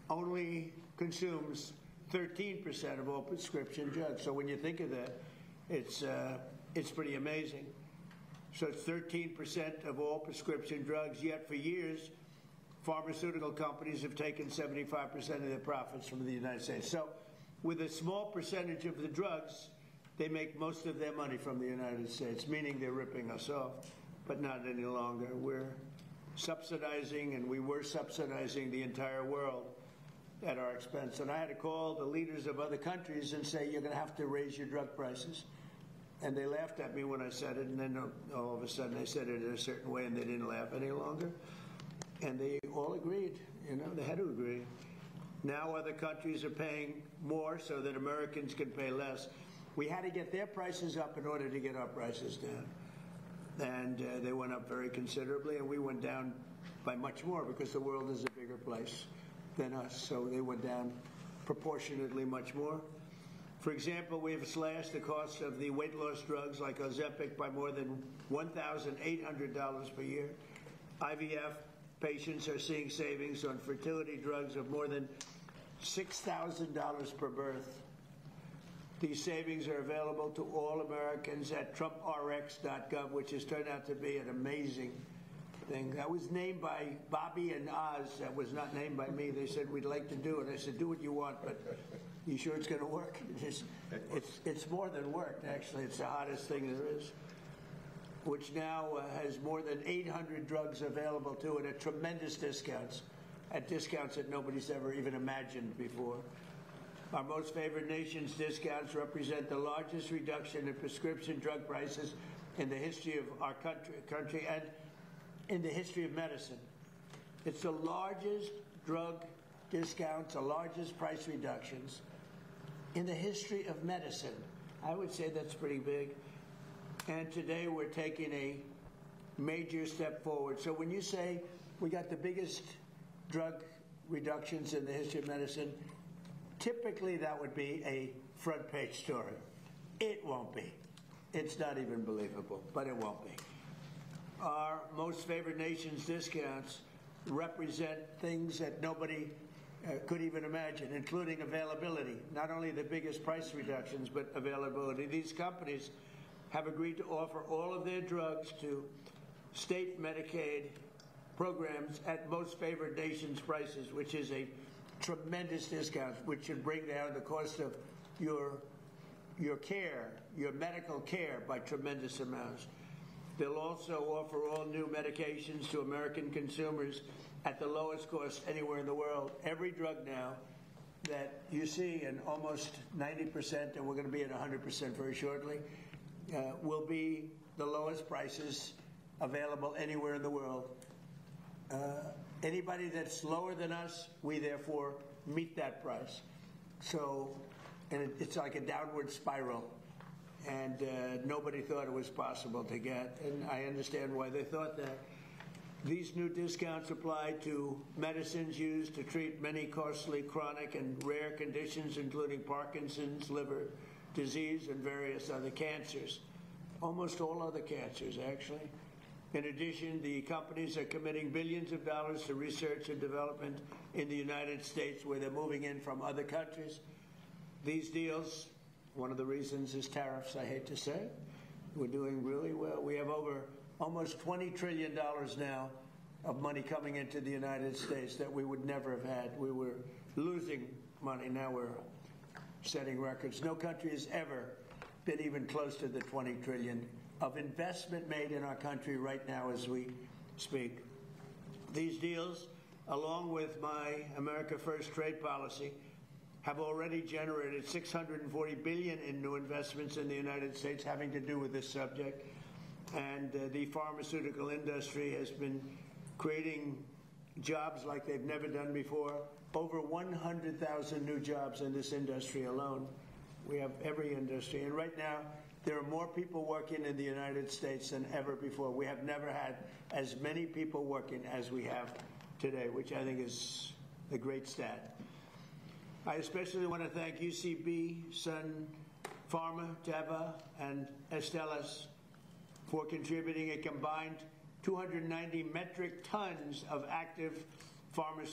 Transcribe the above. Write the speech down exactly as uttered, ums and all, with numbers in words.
only consumes thirteen percent of all prescription drugs. So when you think of that, it's, uh, it's pretty amazing. So it's thirteen percent of all prescription drugs, yet for years, pharmaceutical companies have taken seventy-five percent of their profits from the United States. So with a small percentage of the drugs, they make most of their money from the United States, meaning they're ripping us off, but not any longer. We're subsidizing, and we were subsidizing the entire world at our expense. And I had to call the leaders of other countries and say, you're going to have to raise your drug prices. And they laughed at me when I said it, and then all of a sudden I said it in a certain way, and they didn't laugh any longer. And they all agreed, you know, they had to agree. Now other countries are paying more so that Americans can pay less. We had to get their prices up in order to get our prices down. And uh, they went up very considerably, and we went down by much more because the world is a bigger place than us. So they went down proportionately much more. For example, we have slashed the cost of the weight loss drugs like Ozempic by more than one thousand eight hundred dollars per year. I V F patients are seeing savings on fertility drugs of more than six thousand dollars per birth. These savings are available to all Americans at Trump R X dot gov, which has turned out to be an amazing thing. That was named by Bobby and Oz. That was not named by me. They said, we'd like to do it. I said, do what you want, but you sure it's going to work? It's, it's, it's more than worked, actually. It's the hottest thing there is, which now uh, has more than eight hundred drugs available to it at tremendous discounts, at discounts that nobody's ever even imagined before. Our most favored nation's discounts represent the largest reduction in prescription drug prices in the history of our country, country and in the history of medicine. It's the largest drug discounts, the largest price reductions in the history of medicine. I would say that's pretty big. And today we're taking a major step forward. So when you say we got the biggest drug reductions in the history of medicine, typically that would be a front page story. It won't be. It's not even believable, but it won't be. Our most favored nation's discounts represent things that nobody uh, could even imagine, including availability. Not only the biggest price reductions, but availability. These companies have agreed to offer all of their drugs to state Medicaid programs at most favored nation's prices, which is a tremendous discount, which should bring down the cost of your, your care, your medical care by tremendous amounts. They'll also offer all new medications to American consumers at the lowest cost anywhere in the world. Every drug now that you see, and almost ninety percent, and we're going to be at one hundred percent very shortly, uh, will be the lowest prices available anywhere in the world. Uh, anybody that's lower than us, we therefore meet that price. So, and it, it's like a downward spiral. And uh, nobody thought it was possible to get, and I understand why they thought that. These new discounts apply to medicines used to treat many costly chronic and rare conditions, including Parkinson's, liver disease, and various other cancers. Almost all other cancers, actually. In addition, the companies are committing billions of dollars to research and development in the United States, where they're moving in from other countries. These deals, one of the reasons is tariffs, I hate to say. We're doing really well. We have over almost twenty trillion dollars now of money coming into the United States that we would never have had. We were losing money. Now we're setting records. No country has ever been even close to the twenty trillion dollars of investment made in our country right now as we speak. These deals, along with my America First trade policy, have already generated six hundred forty billion dollars in new investments in the United States having to do with this subject. And uh, the pharmaceutical industry has been creating jobs like they've never done before. Over one hundred thousand new jobs in this industry alone. We have every industry. And right now, there are more people working in the United States than ever before. We have never had as many people working as we have today, which I think is a great stat. I especially want to thank U C B, Sun Pharma, Teva, and Astellas for contributing a combined two hundred ninety metric tons of active pharmaceuticals